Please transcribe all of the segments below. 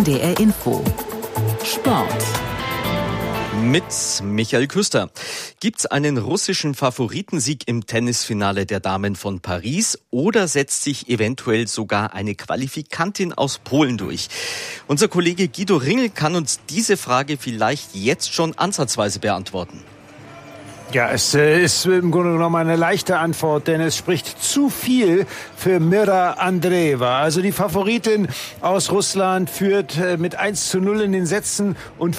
NDR Info Sport mit Michael Küster. Gibt's einen russischen Favoritensieg im Tennisfinale der Damen von Paris oder setzt sich eventuell sogar eine Qualifikantin aus Polen durch? Unser Kollege Guido Ringel kann uns diese Frage vielleicht jetzt schon ansatzweise beantworten. Ja, es ist im Grunde genommen eine leichte Antwort, denn es spricht zu viel für Mira Andreeva. Also die Favoritin aus Russland führt mit 1:0 in den Sätzen und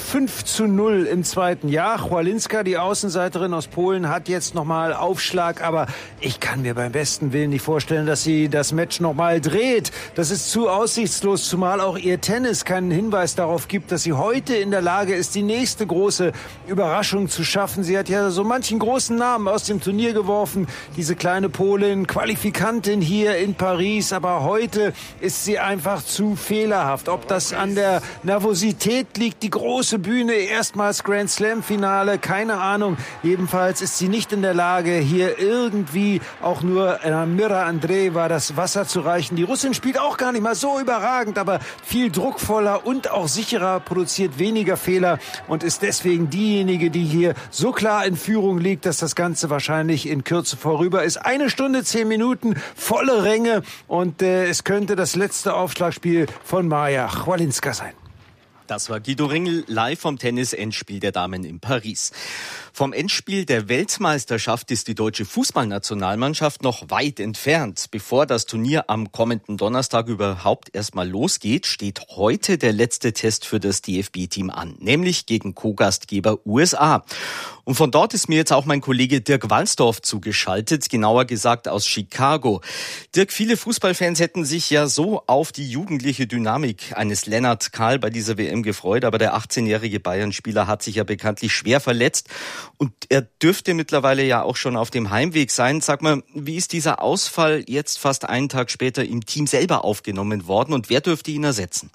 5:0 im zweiten. Ja, Chwalinska, die Außenseiterin aus Polen, hat jetzt nochmal Aufschlag, aber ich kann mir beim besten Willen nicht vorstellen, dass sie das Match nochmal dreht. Das ist zu aussichtslos, zumal auch ihr Tennis keinen Hinweis darauf gibt, dass sie heute in der Lage ist, die nächste große Überraschung zu schaffen. Sie hat ja so manchen großen Namen aus dem Turnier geworfen. Diese kleine Polin, Qualifikantin hier in Paris. Aber heute ist sie einfach zu fehlerhaft. Ob das an der Nervosität liegt, die große Bühne, erstmals Grand Slam Finale, keine Ahnung. Jedenfalls ist sie nicht in der Lage, hier irgendwie auch nur Mira Andreeva das Wasser zu reichen. Die Russin spielt auch gar nicht mal so überragend, aber viel druckvoller und auch sicherer, produziert weniger Fehler und ist deswegen diejenige, die hier so klar in Führung liegt, dass das Ganze wahrscheinlich in Kürze vorüber ist. 1 Stunde, 10 Minuten, volle Ränge und es könnte das letzte Aufschlagspiel von Maja Chwalinska sein. Das war Guido Ringel live vom Tennis-Endspiel der Damen in Paris. Vom Endspiel der Weltmeisterschaft ist die deutsche Fußballnationalmannschaft noch weit entfernt. Bevor das Turnier am kommenden Donnerstag überhaupt erstmal losgeht, steht heute der letzte Test für das DFB-Team an, nämlich gegen Co-Gastgeber USA. Und von dort ist mir jetzt auch mein Kollege Dirk Walsdorf zugeschaltet, genauer gesagt aus Chicago. Dirk, viele Fußballfans hätten sich ja so auf die jugendliche Dynamik eines Lennart Kahl bei dieser WM gefreut, aber der 18-jährige Bayern-Spieler hat sich ja bekanntlich schwer verletzt und er dürfte mittlerweile ja auch schon auf dem Heimweg sein. Sag mal, wie ist dieser Ausfall jetzt fast einen Tag später im Team selber aufgenommen worden und wer dürfte ihn ersetzen?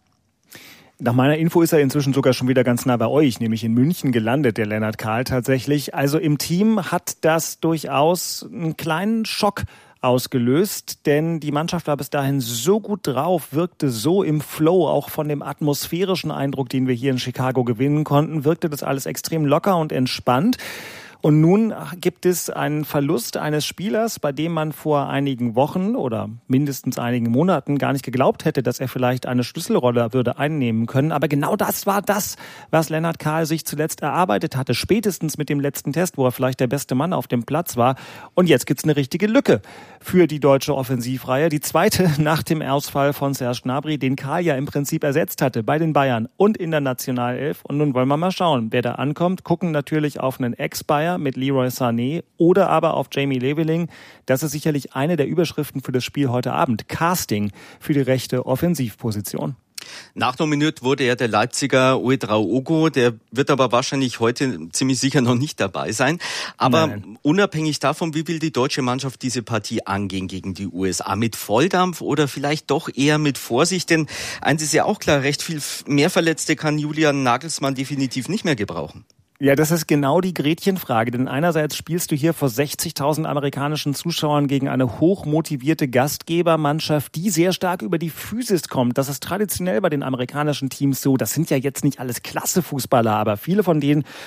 Nach meiner Info ist er inzwischen sogar schon wieder ganz nah bei euch, nämlich in München gelandet, der Lennart Kahl tatsächlich. Also im Team hat das durchaus einen kleinen Schock ausgelöst, denn die Mannschaft war bis dahin so gut drauf, wirkte so im Flow, auch von dem atmosphärischen Eindruck, den wir hier in Chicago gewinnen konnten, wirkte das alles extrem locker und entspannt. Und nun gibt es einen Verlust eines Spielers, bei dem man vor einigen Wochen oder mindestens einigen Monaten gar nicht geglaubt hätte, dass er vielleicht eine Schlüsselrolle würde einnehmen können. Aber genau das war das, was Lennart Kahl sich zuletzt erarbeitet hatte, spätestens mit dem letzten Test, wo er vielleicht der beste Mann auf dem Platz war. Und jetzt gibt's eine richtige Lücke für die deutsche Offensivreihe. Die zweite nach dem Ausfall von Serge Gnabry, den Kahl ja im Prinzip ersetzt hatte bei den Bayern und in der Nationalelf. Und nun wollen wir mal schauen, wer da ankommt. Gucken natürlich auf einen Ex-Bayer mit Leroy Sané oder aber auf Jamie Leveling. Das ist sicherlich eine der Überschriften für das Spiel heute Abend. Casting für die rechte Offensivposition. Nachnominiert wurde ja der Leipziger Ouedraogo, der wird aber wahrscheinlich heute ziemlich sicher noch nicht dabei sein. Aber unabhängig davon, wie will die deutsche Mannschaft diese Partie angehen gegen die USA? Mit Volldampf oder vielleicht doch eher mit Vorsicht? Denn eins ist ja auch klar, recht viel mehr Verletzte kann Julian Nagelsmann definitiv nicht mehr gebrauchen. Ja, das ist genau die Gretchenfrage, denn einerseits spielst du hier vor 60.000 amerikanischen Zuschauern gegen eine hochmotivierte Gastgebermannschaft, die sehr stark über die Physis kommt. Das ist traditionell bei den amerikanischen Teams so. Das sind ja jetzt nicht alles Klasse-Fußballer, aber viele von denen